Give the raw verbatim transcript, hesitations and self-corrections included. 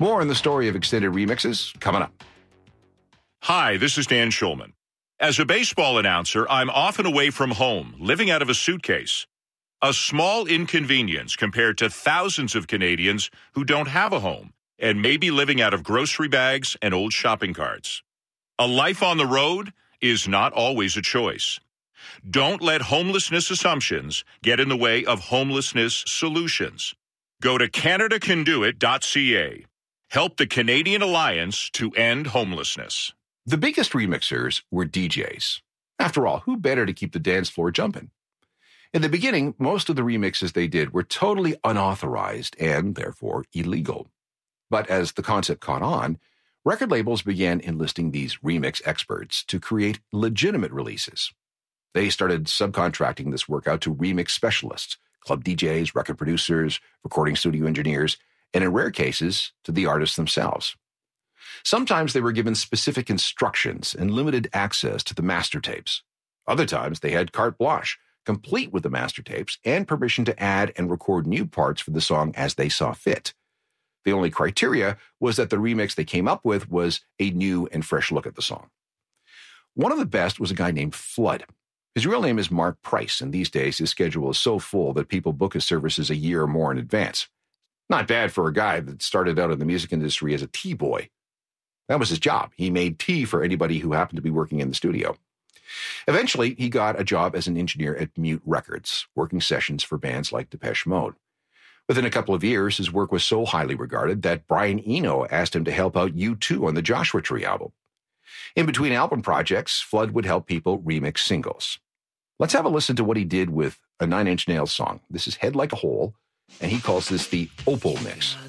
More on the story of extended remixes coming up. Hi, this is Dan Schulman. As a baseball announcer, I'm often away from home, living out of a suitcase. A small inconvenience compared to thousands of Canadians who don't have a home and may be living out of grocery bags and old shopping carts. A life on the road is not always a choice. Don't let homelessness assumptions get in the way of homelessness solutions. Go to Canada Can Do It dot C A. Help the Canadian Alliance to end homelessness. The biggest remixers were D Js. After all, who better to keep the dance floor jumping? In the beginning, most of the remixes they did were totally unauthorized and, therefore, illegal. But as the concept caught on, record labels began enlisting these remix experts to create legitimate releases. They started subcontracting this work out to remix specialists, club D Js, record producers, recording studio engineers, and in rare cases, to the artists themselves. Sometimes they were given specific instructions and limited access to the master tapes. Other times they had carte blanche, complete with the master tapes and permission to add and record new parts for the song as they saw fit. The only criteria was that the remix they came up with was a new and fresh look at the song. One of the best was a guy named Flood. His real name is Mark Price, and these days his schedule is so full that people book his services a year or more in advance. Not bad for a guy that started out in the music industry as a tea boy. That was his job. He made tea for anybody who happened to be working in the studio. Eventually, he got a job as an engineer at Mute Records, working sessions for bands like Depeche Mode. Within a couple of years, his work was so highly regarded that Brian Eno asked him to help out U two on the Joshua Tree album. In between album projects, Flood would help people remix singles. Let's have a listen to what he did with a Nine Inch Nails song. This is Head Like a Hole, and he calls this the Opal Mix.